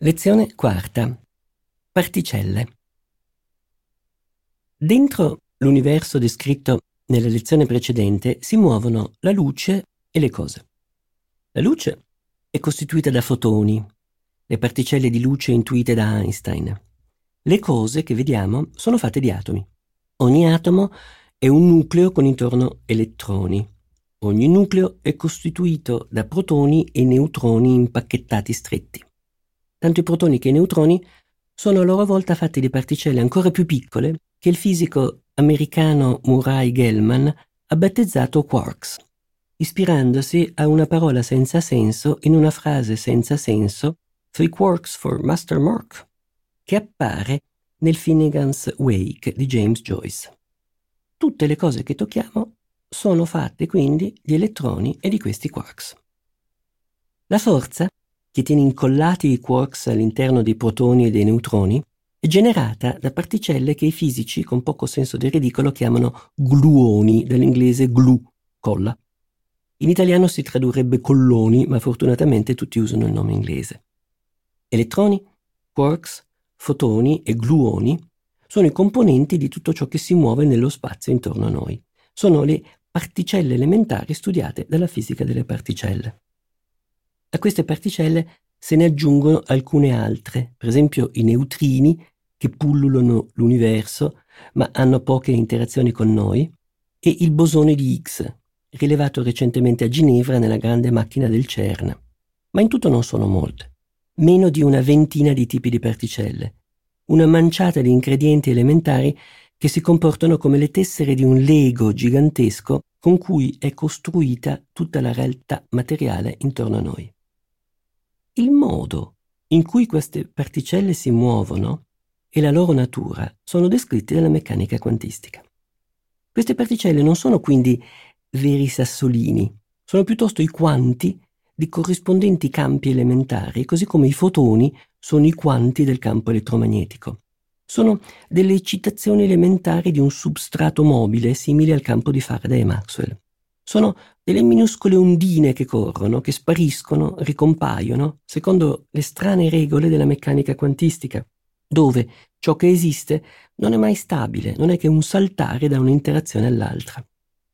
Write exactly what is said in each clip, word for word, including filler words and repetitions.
Lezione quarta. Particelle. Dentro l'universo descritto nella lezione precedente si muovono la luce e le cose. La luce è costituita da fotoni, le particelle di luce intuite da Einstein. Le cose che vediamo sono fatte di atomi. Ogni atomo è un nucleo con intorno elettroni. Ogni nucleo è costituito da protoni e neutroni impacchettati stretti. Tanto i protoni che i neutroni sono a loro volta fatti di particelle ancora più piccole che il fisico americano Murray Gell-Mann ha battezzato quarks, ispirandosi a una parola senza senso in una frase senza senso, Three Quarks for Master Mark, che appare nel Finnegan's Wake di James Joyce. Tutte le cose che tocchiamo sono fatte quindi di elettroni e di questi quarks. La forza che tiene incollati i quarks all'interno dei protoni e dei neutroni è generata da particelle che i fisici, con poco senso del ridicolo, chiamano gluoni, dall'inglese glue, colla. In italiano si tradurrebbe colloni, ma fortunatamente tutti usano il nome inglese. Elettroni, quarks, fotoni e gluoni sono i componenti di tutto ciò che si muove nello spazio intorno a noi. Sono le particelle elementari studiate dalla fisica delle particelle. A queste particelle se ne aggiungono alcune altre, per esempio i neutrini che pullulano l'universo ma hanno poche interazioni con noi, e il bosone di Higgs, rilevato recentemente a Ginevra nella grande macchina del CERN. Ma in tutto non sono molte, meno di una ventina di tipi di particelle, una manciata di ingredienti elementari che si comportano come le tessere di un Lego gigantesco con cui è costruita tutta la realtà materiale intorno a noi. Il modo in cui queste particelle si muovono e la loro natura sono descritti dalla meccanica quantistica. Queste particelle non sono quindi veri sassolini, sono piuttosto i quanti di corrispondenti campi elementari, così come i fotoni sono i quanti del campo elettromagnetico. Sono delle eccitazioni elementari di un substrato mobile simile al campo di Faraday e Maxwell. Sono delle minuscole ondine che corrono, che spariscono, ricompaiono, secondo le strane regole della meccanica quantistica, dove ciò che esiste non è mai stabile, non è che un saltare da un'interazione all'altra.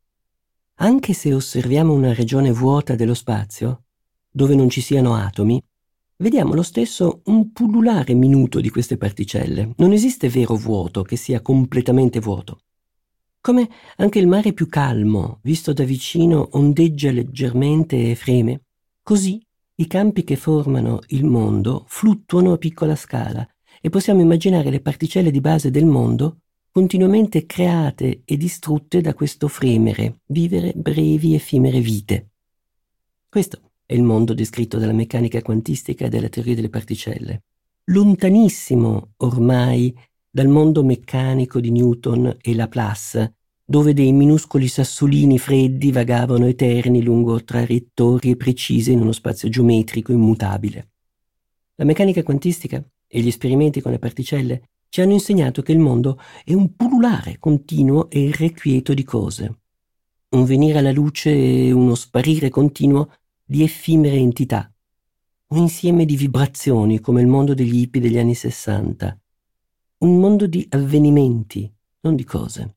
Anche se osserviamo una regione vuota dello spazio, dove non ci siano atomi, vediamo lo stesso un pullulare minuto di queste particelle. Non esiste vero vuoto che sia completamente vuoto. Come anche il mare più calmo, visto da vicino, ondeggia leggermente e freme, così i campi che formano il mondo fluttuano a piccola scala e possiamo immaginare le particelle di base del mondo continuamente create e distrutte da questo fremere, vivere brevi effimere vite. Questo è il mondo descritto dalla meccanica quantistica e dalla teoria delle particelle, lontanissimo ormai dal mondo meccanico di Newton e Laplace, dove dei minuscoli sassolini freddi vagavano eterni lungo traiettorie precise in uno spazio geometrico immutabile. La meccanica quantistica e gli esperimenti con le particelle ci hanno insegnato che il mondo è un pullulare continuo e irrequieto di cose, un venire alla luce e uno sparire continuo di effimere entità, un insieme di vibrazioni come il mondo degli hippie degli anni sessanta, un mondo di avvenimenti, non di cose.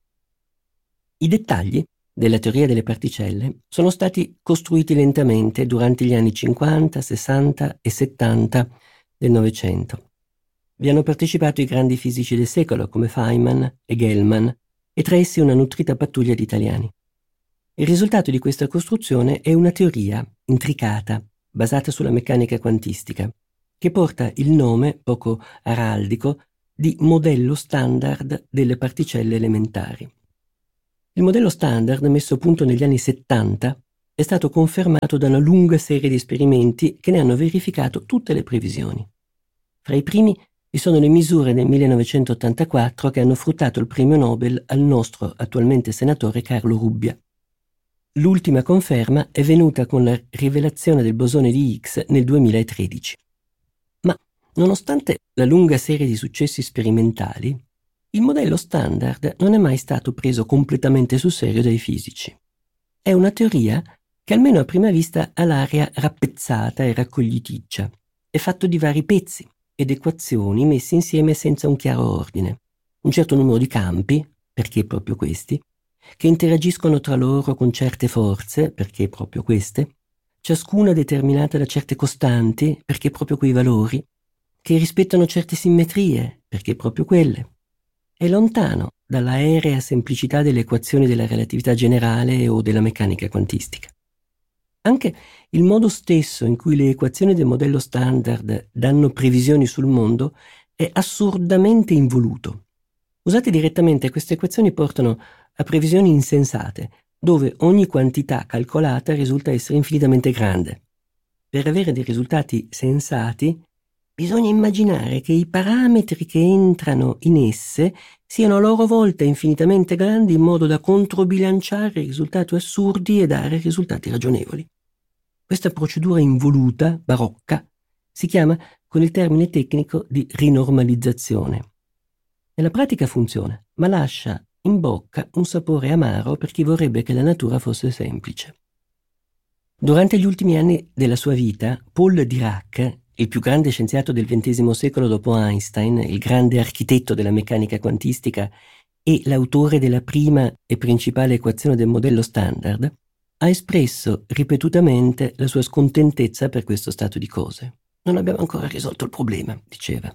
I dettagli della teoria delle particelle sono stati costruiti lentamente durante gli anni cinquanta, sessanta e settanta del Novecento. Vi hanno partecipato i grandi fisici del secolo come Feynman e Gell-Mann e tra essi una nutrita pattuglia di italiani. Il risultato di questa costruzione è una teoria intricata, basata sulla meccanica quantistica, che porta il nome, poco araldico, di modello standard delle particelle elementari. Il modello standard, messo a punto negli anni settanta, è stato confermato da una lunga serie di esperimenti che ne hanno verificato tutte le previsioni. Fra i primi vi sono le misure del millenovecentottantaquattro che hanno fruttato il premio Nobel al nostro attualmente senatore Carlo Rubbia. L'ultima conferma è venuta con la rivelazione del bosone di Higgs nel duemilatredici. Ma, nonostante la lunga serie di successi sperimentali, il modello standard non è mai stato preso completamente sul serio dai fisici. È una teoria che almeno a prima vista ha l'aria rappezzata e raccogliticcia è fatto di vari pezzi ed equazioni messi insieme senza un chiaro ordine. Un certo numero di campi, perché proprio questi, che interagiscono tra loro con certe forze, perché proprio queste, ciascuna determinata da certe costanti, perché proprio quei valori, che rispettano certe simmetrie, perché proprio quelle. È lontano dall'aerea semplicità delle equazioni della relatività generale o della meccanica quantistica. Anche il modo stesso in cui le equazioni del modello standard danno previsioni sul mondo è assurdamente involuto. Usate direttamente, queste equazioni portano a previsioni insensate, dove ogni quantità calcolata risulta essere infinitamente grande. Per avere dei risultati sensati, bisogna immaginare che i parametri che entrano in esse siano a loro volta infinitamente grandi in modo da controbilanciare risultati assurdi e dare risultati ragionevoli. Questa procedura involuta, barocca, si chiama con il termine tecnico di rinormalizzazione. Nella pratica funziona, ma lascia in bocca un sapore amaro per chi vorrebbe che la natura fosse semplice. Durante gli ultimi anni della sua vita, Paul Dirac, il più grande scienziato del ventesimo secolo dopo Einstein, il grande architetto della meccanica quantistica e l'autore della prima e principale equazione del modello standard, ha espresso ripetutamente la sua scontentezza per questo stato di cose. Non abbiamo ancora risolto il problema, diceva.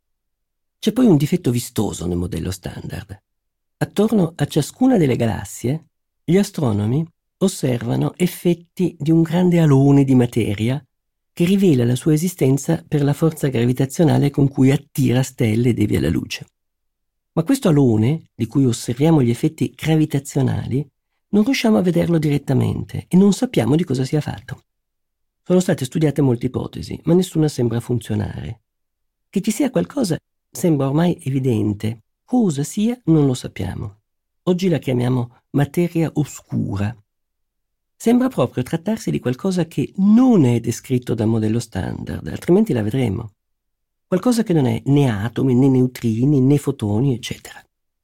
C'è poi un difetto vistoso nel modello standard. Attorno a ciascuna delle galassie, gli astronomi osservano effetti di un grande alone di materia che rivela la sua esistenza per la forza gravitazionale con cui attira stelle e devia la luce. Ma questo alone, di cui osserviamo gli effetti gravitazionali, non riusciamo a vederlo direttamente e non sappiamo di cosa sia fatto. Sono state studiate molte ipotesi, ma nessuna sembra funzionare. Che ci sia qualcosa sembra ormai evidente. Cosa sia non lo sappiamo. Oggi la chiamiamo materia oscura. Sembra proprio trattarsi di qualcosa che non è descritto dal modello standard, altrimenti la vedremo. Qualcosa che non è né atomi, né neutrini, né fotoni, eccetera.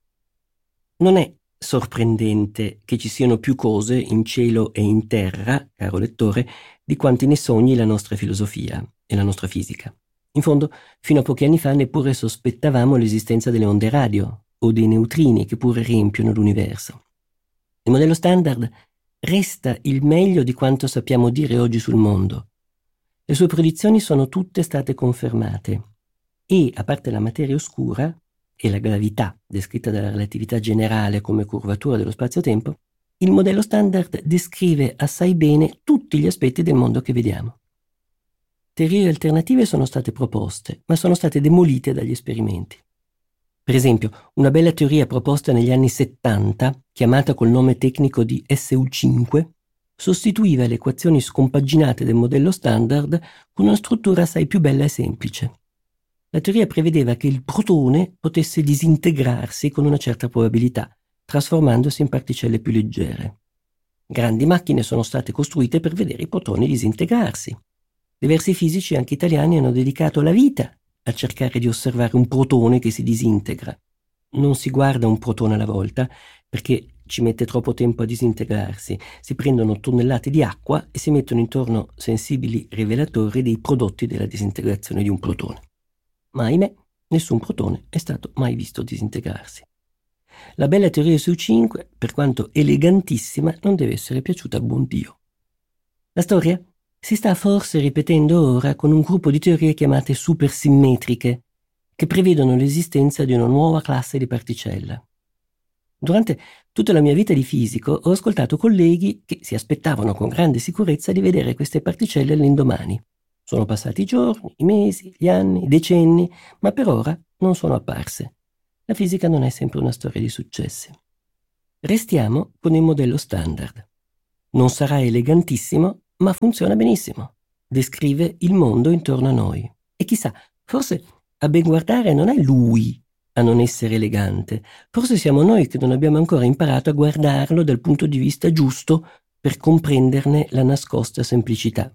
Non è sorprendente che ci siano più cose in cielo e in terra, caro lettore, di quanti ne sogni la nostra filosofia e la nostra fisica. In fondo, fino a pochi anni fa neppure sospettavamo l'esistenza delle onde radio o dei neutrini che pure riempiono l'universo. Il modello standard resta il meglio di quanto sappiamo dire oggi sul mondo. Le sue predizioni sono tutte state confermate e, a parte la materia oscura e la gravità descritta dalla relatività generale come curvatura dello spazio-tempo, il modello standard descrive assai bene tutti gli aspetti del mondo che vediamo. Teorie alternative sono state proposte, ma sono state demolite dagli esperimenti. Per esempio, una bella teoria proposta negli anni settanta, chiamata col nome tecnico di S U cinque, sostituiva le equazioni scompaginate del modello standard con una struttura assai più bella e semplice. La teoria prevedeva che il protone potesse disintegrarsi con una certa probabilità, trasformandosi in particelle più leggere. Grandi macchine sono state costruite per vedere i protoni disintegrarsi. Diversi fisici, anche italiani, hanno dedicato la vita a cercare di osservare un protone che si disintegra. Non si guarda un protone alla volta, perché ci mette troppo tempo a disintegrarsi. Si prendono tonnellate di acqua e si mettono intorno sensibili rivelatori dei prodotti della disintegrazione di un protone. Ma ahimè, nessun protone è stato mai visto disintegrarsi. La bella teoria S U cinque, per quanto elegantissima, non deve essere piaciuta al buon Dio. La storia si sta forse ripetendo ora con un gruppo di teorie chiamate supersimmetriche, che prevedono l'esistenza di una nuova classe di particella. Durante tutta la mia vita di fisico ho ascoltato colleghi che si aspettavano con grande sicurezza di vedere queste particelle all'indomani. Sono passati i giorni, i mesi, gli anni, i decenni, ma per ora non sono apparse. La fisica non è sempre una storia di successi. Restiamo con il modello standard. Non sarà elegantissimo, ma funziona benissimo. Descrive il mondo intorno a noi. E chissà, forse a ben guardare non è lui a non essere elegante. Forse siamo noi che non abbiamo ancora imparato a guardarlo dal punto di vista giusto per comprenderne la nascosta semplicità.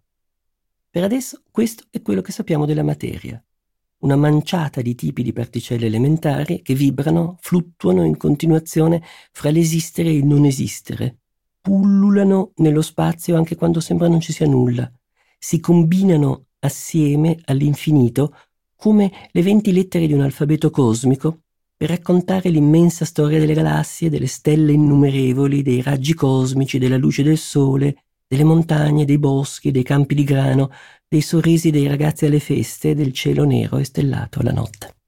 Per adesso questo è quello che sappiamo della materia. Una manciata di tipi di particelle elementari che vibrano, fluttuano in continuazione fra l'esistere e il non esistere. Pullulano nello spazio anche quando sembra non ci sia nulla. Si combinano assieme all'infinito come le venti lettere di un alfabeto cosmico per raccontare l'immensa storia delle galassie, delle stelle innumerevoli, dei raggi cosmici, della luce del sole, delle montagne, dei boschi, dei campi di grano, dei sorrisi dei ragazzi alle feste, del cielo nero e stellato alla notte.